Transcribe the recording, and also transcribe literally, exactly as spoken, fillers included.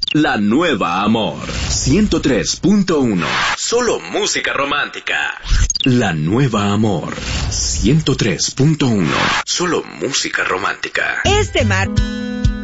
La nueva Amor. ciento tres punto uno. Solo música romántica. La nueva Amor. ciento tres punto uno. Solo música romántica. Este mar...